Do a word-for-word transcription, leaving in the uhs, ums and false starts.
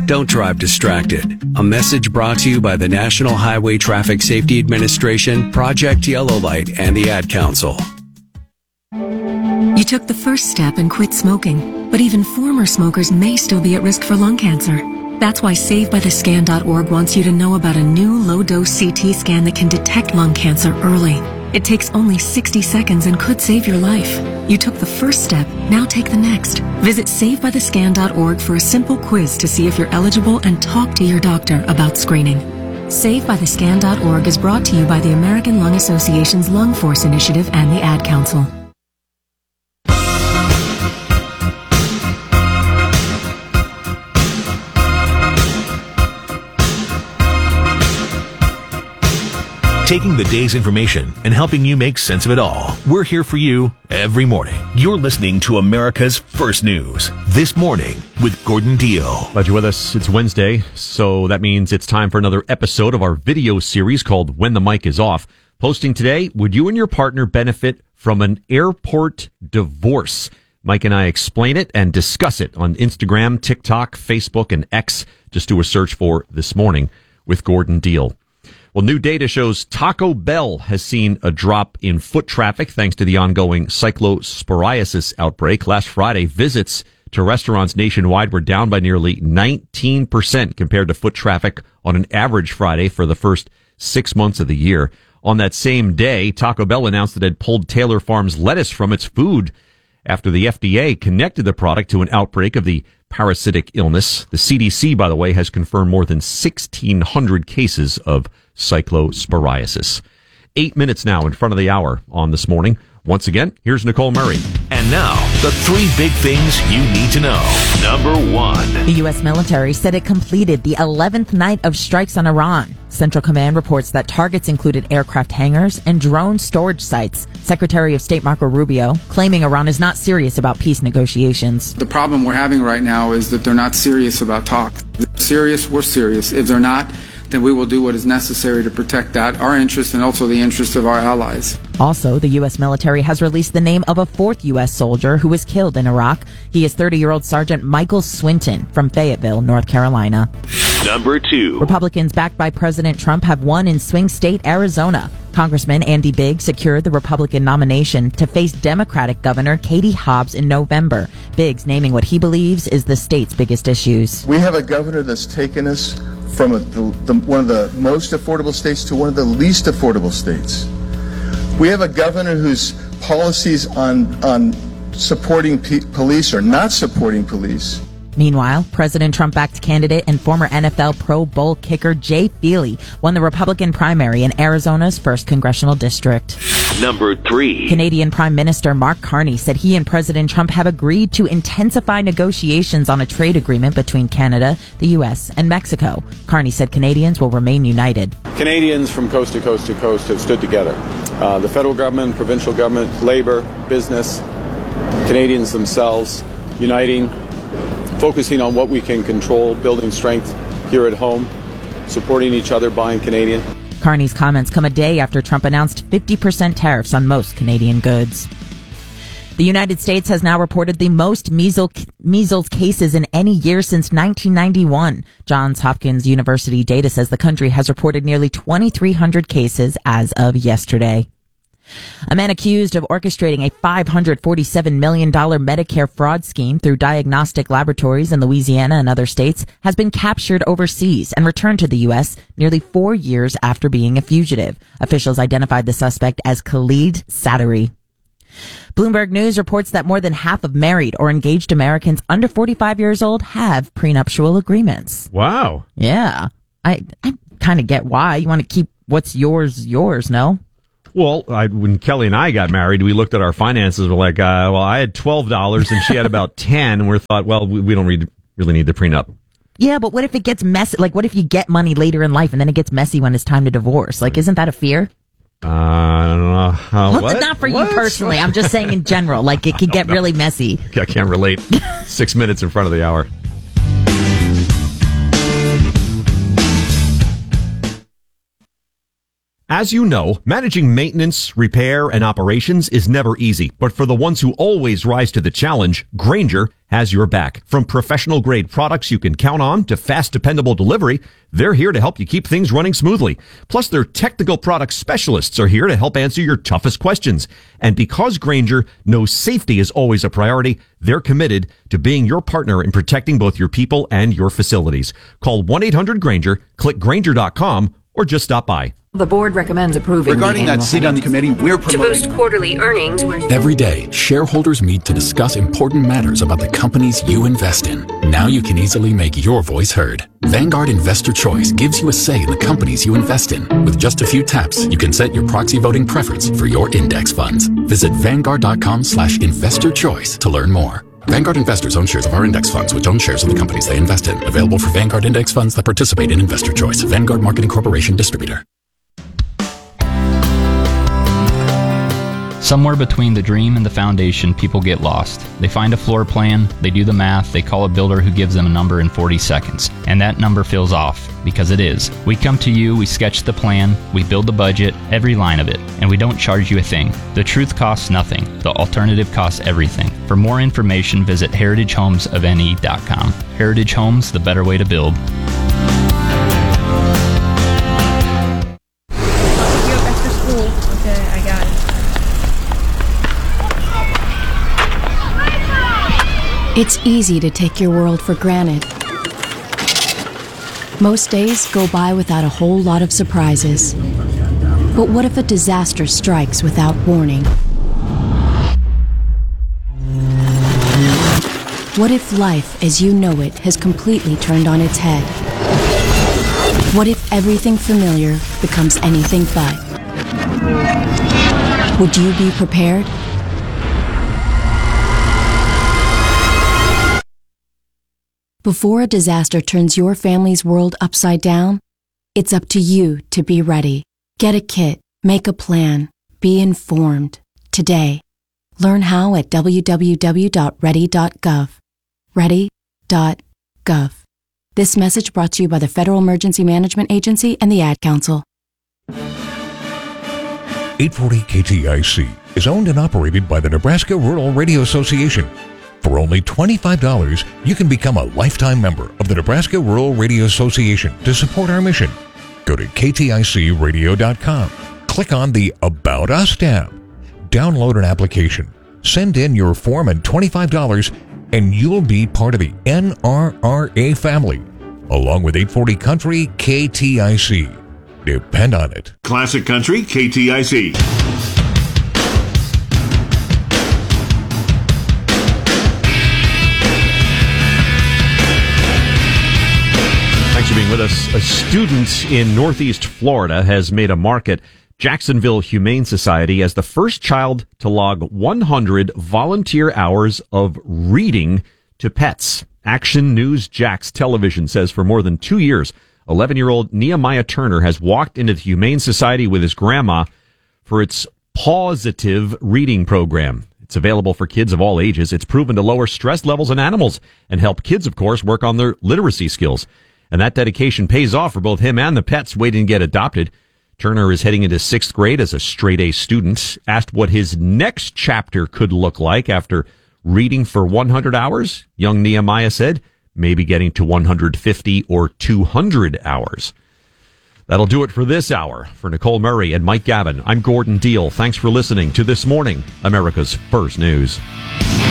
Don't drive distracted. A message brought to you by the National Highway Traffic Safety Administration, Project Yellow Light, and the Ad Council. You took the first step and quit smoking, but even former smokers may still be at risk for lung cancer. That's why save by the scan dot org wants you to know about a new low-dose C T scan that can detect lung cancer early. It takes only sixty seconds and could save your life. You took the first step, now take the next. Visit save by the scan dot org for a simple quiz to see if you're eligible and talk to your doctor about screening. save by the scan dot org is brought to you by the American Lung Association's Lung Force Initiative and the Ad Council. Taking the day's information and helping you make sense of it all. We're here for you every morning. You're listening to America's First News This Morning with Gordon Deal. Glad you're with us. It's Wednesday, so that means it's time for another episode of our video series called When the Mic is Off. Posting today, would you and your partner benefit from an airport divorce? Mike and I explain it and discuss it on Instagram, TikTok, Facebook, and X. Just do a search for This Morning with Gordon Deal. Well, new data shows Taco Bell has seen a drop in foot traffic thanks to the ongoing cyclosporiasis outbreak. Last Friday, visits to restaurants nationwide were down by nearly nineteen percent compared to foot traffic on an average Friday for the first six months of the year. On that same day, Taco Bell announced that it had pulled Taylor Farms lettuce from its food after the F D A connected the product to an outbreak of the parasitic illness. The C D C, by the way, has confirmed more than sixteen hundred cases of cyclosporiasis. Eight minutes now in front of the hour on This Morning. Once again, here's Nicole Murray. And now, the three big things you need to know. Number one. The U S military said it completed the eleventh night of strikes on Iran. Central Command reports that targets included aircraft hangars and drone storage sites. Secretary of State Marco Rubio claiming Iran is not serious about peace negotiations. The problem we're having right now is that they're not serious about talks. If they're serious, we're serious. If they're not, then we will do what is necessary to protect that, our interest and also the interest of our allies. Also, the U S military has released the name of a fourth U S soldier who was killed in Iraq. He is thirty-year-old Sergeant Michael Swinton from Fayetteville, North Carolina. Number two. Republicans backed by President Trump have won in swing state Arizona. Congressman Andy Biggs secured the Republican nomination to face Democratic Governor Katie Hobbs in November. Biggs naming what he believes is the state's biggest issues. We have a governor that's taken us from a, the, the, one of the most affordable states to one of the least affordable states. We have a governor whose policies on, on supporting pe- police or not supporting police. Meanwhile, President Trump-backed candidate and former N F L Pro Bowl kicker Jay Feely won the Republican primary in Arizona's first congressional district. Number three. Canadian Prime Minister Mark Carney said he and President Trump have agreed to intensify negotiations on a trade agreement between Canada, the U S, and Mexico. Carney said Canadians will remain united. Canadians from coast to coast to coast have stood together. Uh, the federal government, provincial government, labor, business, Canadians themselves, uniting, focusing on what we can control, building strength here at home, supporting each other, buying Canadian. Carney's comments come a day after Trump announced fifty percent tariffs on most Canadian goods. The United States has now reported the most measles, measles cases in any year since nineteen ninety-one. Johns Hopkins University data says the country has reported nearly twenty-three hundred cases as of yesterday. A man accused of orchestrating a five hundred forty-seven million dollars Medicare fraud scheme through diagnostic laboratories in Louisiana and other states has been captured overseas and returned to the U S nearly four years after being a fugitive. Officials identified the suspect as Khalid Satari. Bloomberg News reports that more than half of married or engaged Americans under forty-five years old have prenuptial agreements. Wow. Yeah. I, I kind of get why. You want to keep what's yours, yours, no? Well, I, when Kelly and I got married, we looked at our finances. We're like, uh, well, I had twelve dollars and she had about ten. And we thought, well, we, we don't really, really need the prenup. Yeah, but what if it gets messy? Like, what if you get money later in life and then it gets messy when it's time to divorce? Like, isn't that a fear? Uh, I don't know. How, well, what? Not for what? you personally. I'm just saying in general. Like, it could get know. really messy. I can't relate. Six minutes in front of the hour. As you know, managing maintenance, repair, and operations is never easy. But for the ones who always rise to the challenge, Grainger has your back. From professional-grade products you can count on to fast, dependable delivery, they're here to help you keep things running smoothly. Plus, their technical product specialists are here to help answer your toughest questions. And because Grainger knows safety is always a priority, they're committed to being your partner in protecting both your people and your facilities. Call one eight hundred Grainger, click Grainger dot com, or just stop by. The board recommends approving. Regarding that seat on the committee, we're promoting. To boost quarterly earnings. Every day, shareholders meet to discuss important matters about the companies you invest in. Now you can easily make your voice heard. Vanguard Investor Choice gives you a say in the companies you invest in. With just a few taps, you can set your proxy voting preference for your index funds. Visit Vanguard.com slash investor choice to learn more. Vanguard investors own shares of our index funds, which own shares of the companies they invest in. Available for Vanguard index funds that participate in Investor Choice. Vanguard Marketing Corporation Distributor. Somewhere between the dream and the foundation, people get lost. They find a floor plan, they do the math, they call a builder who gives them a number in forty seconds. And that number feels off, because it is. We come to you, we sketch the plan, we build the budget, every line of it, and we don't charge you a thing. The truth costs nothing. The alternative costs everything. For more information, visit heritage homes of n e dot com. Heritage Homes, the better way to build. It's easy to take your world for granted. Most days go by without a whole lot of surprises. But what if a disaster strikes without warning? What if life as you know it has completely turned on its head? What if everything familiar becomes anything but? Would you be prepared? Before a disaster turns your family's world upside down, it's up to you to be ready. Get a kit, make a plan, be informed. Today. Learn how at w w w dot ready dot gov. ready dot gov. This message brought to you by the Federal Emergency Management Agency and the Ad Council. eight forty K T I C is owned and operated by the Nebraska Rural Radio Association. For only twenty-five dollars, you can become a lifetime member of the Nebraska Rural Radio Association to support our mission. Go to K T I C radio dot com. Click on the About Us tab. Download an application. Send in your form and twenty-five dollars, and you'll be part of the N R R A family. Along with eight forty Country, K T I C. Depend on it. Classic Country, K T I C. For being with us. A student in Northeast Florida has made a mark at Jacksonville Humane Society as the first child to log one hundred volunteer hours of reading to pets. Action News Jax Television says for more than two years, eleven-year-old Nehemiah Turner has walked into the Humane Society with his grandma for its Pawsitive reading program. It's available for kids of all ages. It's proven to lower stress levels in animals and help kids, of course, work on their literacy skills. And that dedication pays off for both him and the pets waiting to get adopted. Turner is heading into sixth grade as a straight-A student. Asked what his next chapter could look like after reading for one hundred hours, young Nehemiah said, maybe getting to one hundred fifty or two hundred hours. That'll do it for this hour. For Nicole Murray and Mike Gavin, I'm Gordon Deal. Thanks for listening to This Morning, America's First News.